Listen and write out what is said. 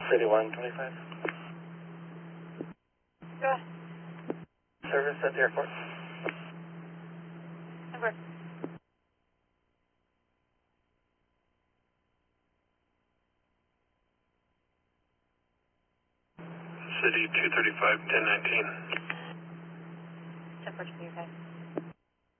City 125. Go ahead. Service at the airport. Over. City 235, 1019. 10-4, 25.